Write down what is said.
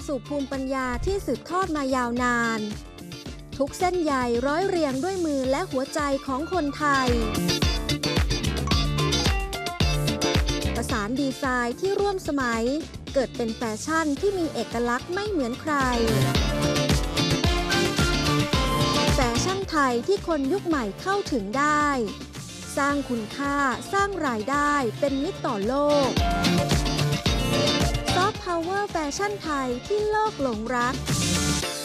สู่ภูมิปัญญาที่สืบทอดมายาวนานทุกเส้นใยร้อยเรียงด้วยมือและหัวใจของคนไทยประสานดีไซน์ที่ร่วมสมัยเกิดเป็นแฟชั่นที่มีเอกลักษณ์ไม่เหมือนใครแฟชั่นไทยที่คนยุคใหม่เข้าถึงได้สร้างคุณค่าสร้างรายได้เป็นมิตรต่อโลกซอฟต์พาวเวอร์แฟชั่นไทยที่โลกหลงรัก